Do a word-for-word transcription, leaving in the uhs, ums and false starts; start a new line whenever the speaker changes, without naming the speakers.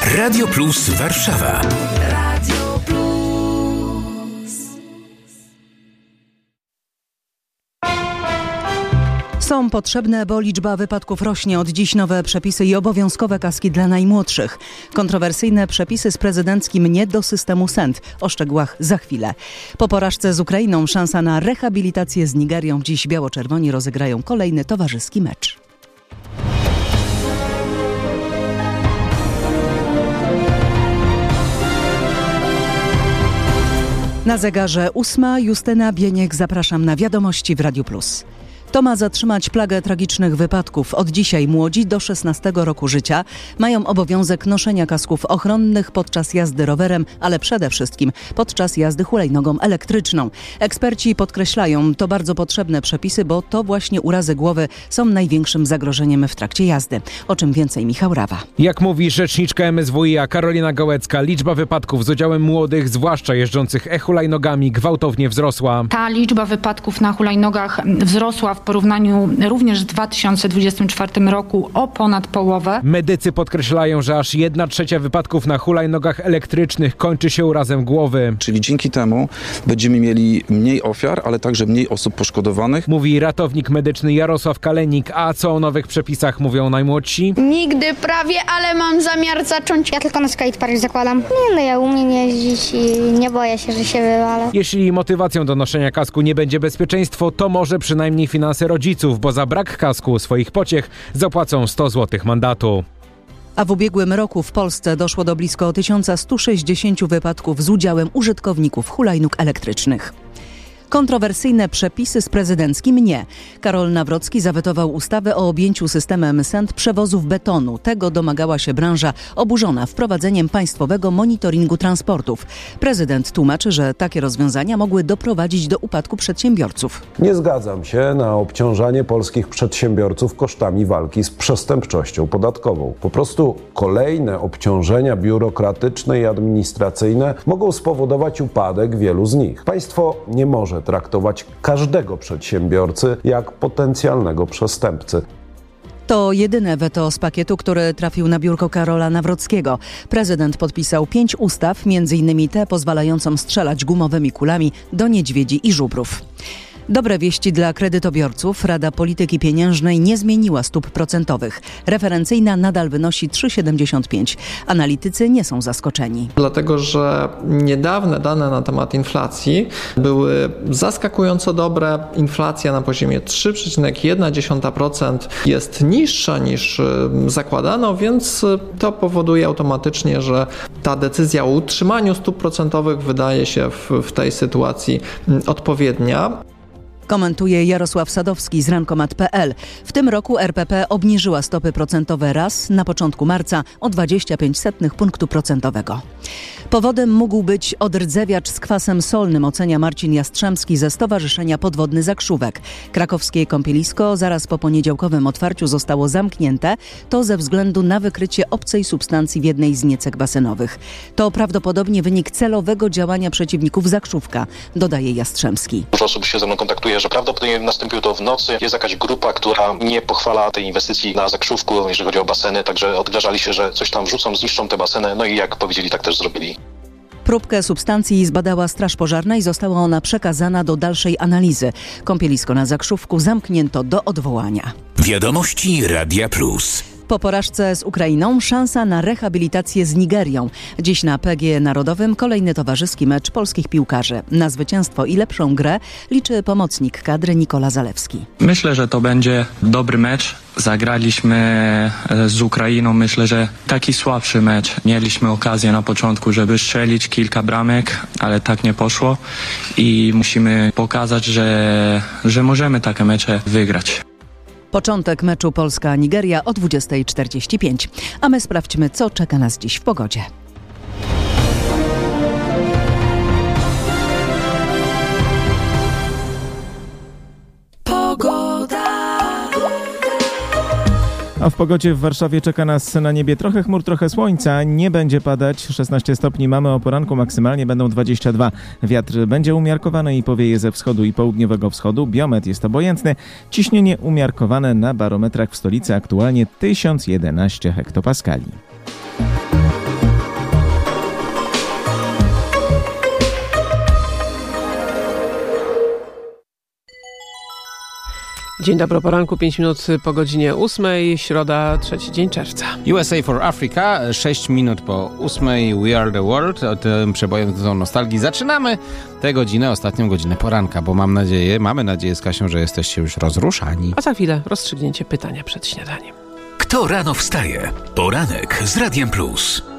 Radio Plus Warszawa. Radio Plus.
Są potrzebne, bo liczba wypadków rośnie. Od dziś nowe przepisy i obowiązkowe kaski dla najmłodszych. Kontrowersyjne przepisy z prezydenckim nie do systemu S E N T. O szczegółach za chwilę. Po porażce z Ukrainą szansa na rehabilitację z Nigerią. Dziś biało-czerwoni rozegrają kolejny towarzyski mecz. Na zegarze ósma. Justyna Bieniek, zapraszam na wiadomości w Radiu Plus. To ma zatrzymać plagę tragicznych wypadków. Od dzisiaj młodzi do szesnastego roku życia mają obowiązek noszenia kasków ochronnych podczas jazdy rowerem, ale przede wszystkim podczas jazdy hulajnogą elektryczną. Eksperci podkreślają, to bardzo potrzebne przepisy, bo to właśnie urazy głowy są największym zagrożeniem w trakcie jazdy. O czym więcej Michał Rawa.
Jak mówi rzeczniczka M S W i a Karolina Gołecka, liczba wypadków z udziałem młodych, zwłaszcza jeżdżących e-hulajnogami, gwałtownie wzrosła.
Ta liczba wypadków na hulajnogach wzrosła w porównaniu również w dwa tysiące dwudziestym czwartym roku o ponad połowę.
Medycy podkreślają, że aż jedna trzecia wypadków na hulajnogach elektrycznych kończy się urazem głowy.
Czyli dzięki temu będziemy mieli mniej ofiar, ale także mniej osób poszkodowanych.
Mówi ratownik medyczny Jarosław Kalenik. A co o nowych przepisach mówią najmłodsi?
Nigdy prawie, ale mam zamiar zacząć.
Ja tylko na skatepark zakładam. Nie no, ja umiem jeździć i nie boję się, że się wywalę.
Jeśli motywacją do noszenia kasku nie będzie bezpieczeństwo, to może przynajmniej finanse rodziców, bo za brak kasku swoich pociech zapłacą sto złotych mandatu.
A w ubiegłym roku w Polsce doszło do blisko tysiąc sto sześćdziesiąt wypadków z udziałem użytkowników hulajnóg elektrycznych. Kontrowersyjne przepisy z prezydenckim nie. Karol Nawrocki zawetował ustawę o objęciu systemem S E N T przewozów betonu. Tego domagała się branża oburzona wprowadzeniem państwowego monitoringu transportów. Prezydent tłumaczy, że takie rozwiązania mogły doprowadzić do upadku przedsiębiorców.
Nie zgadzam się na obciążanie polskich przedsiębiorców kosztami walki z przestępczością podatkową. Po prostu kolejne obciążenia biurokratyczne i administracyjne mogą spowodować upadek wielu z nich. Państwo nie może traktować każdego przedsiębiorcy jak potencjalnego przestępcy.
To jedyne weto z pakietu, który trafił na biurko Karola Nawrockiego. Prezydent podpisał pięć ustaw, między innymi tę pozwalającą strzelać gumowymi kulami do niedźwiedzi i żubrów. Dobre wieści dla kredytobiorców. Rada Polityki Pieniężnej nie zmieniła stóp procentowych. Referencyjna nadal wynosi trzy przecinek siedemdziesiąt pięć. Analitycy nie są zaskoczeni.
Dlatego, że niedawne dane na temat inflacji były zaskakująco dobre. Inflacja na poziomie trzy przecinek jedna procent jest niższa niż zakładano, więc to powoduje automatycznie, że ta decyzja o utrzymaniu stóp procentowych wydaje się w, w tej sytuacji odpowiednia.
Komentuje Jarosław Sadowski z rankomat kropka pe el. W tym roku R P P obniżyła stopy procentowe raz na początku marca o dwadzieścia pięć setnych punktu procentowego. Powodem mógł być odrdzewiacz z kwasem solnym, ocenia Marcin Jastrzębski ze Stowarzyszenia Podwodny Zakrzówek. Krakowskie kąpielisko zaraz po poniedziałkowym otwarciu zostało zamknięte. To ze względu na wykrycie obcej substancji w jednej z niecek basenowych. To prawdopodobnie wynik celowego działania przeciwników Zakrzówka, dodaje Jastrzębski.
Dużo osób się ze mną kontaktuje, że prawdopodobnie nastąpiło to w nocy. Jest jakaś grupa, która nie pochwala tej inwestycji na Zakrzówku, jeżeli chodzi o baseny, także odgrażali się, że coś tam wrzucą, zniszczą te baseny, no i jak powiedzieli, tak też zrobili.
Próbkę substancji zbadała Straż Pożarna i została ona przekazana do dalszej analizy. Kąpielisko na Zakrzówku zamknięto do odwołania.
Wiadomości Radia Plus.
Po porażce z Ukrainą szansa na rehabilitację z Nigerią. Dziś na P G Narodowym kolejny towarzyski mecz polskich piłkarzy. Na zwycięstwo i lepszą grę liczy pomocnik kadry Nikola Zalewski.
Myślę, że to będzie dobry mecz. Zagraliśmy z Ukrainą, myślę, że taki słabszy mecz. Mieliśmy okazję na początku, żeby strzelić kilka bramek, ale tak nie poszło i musimy pokazać, że, że możemy takie mecze wygrać.
Początek meczu Polska-Nigeria o dwudziesta czterdzieści pięć. A my sprawdźmy, co czeka nas dziś w pogodzie.
A w pogodzie w Warszawie czeka nas na niebie trochę chmur, trochę słońca. Nie będzie padać. szesnaście stopni mamy o poranku, maksymalnie będą dwadzieścia dwa. Wiatr będzie umiarkowany i powieje ze wschodu i południowego wschodu. Biometr jest obojętny. Ciśnienie umiarkowane na barometrach w stolicy aktualnie tysiąc jedenaście hektopaskali.
Dzień dobry, o poranku, pięć minut po godzinie ósmej, środa, trzeci dzień czerwca.
U S A for Africa, sześć minut po ósmej, We Are The World, o tym przebojem do nostalgii. Zaczynamy tę godzinę, ostatnią godzinę poranka, bo mam nadzieję, mamy nadzieję z Kasią, że jesteście już rozruszani.
A za chwilę rozstrzygnięcie pytania przed śniadaniem.
Kto rano wstaje? Poranek z Radiem Plus.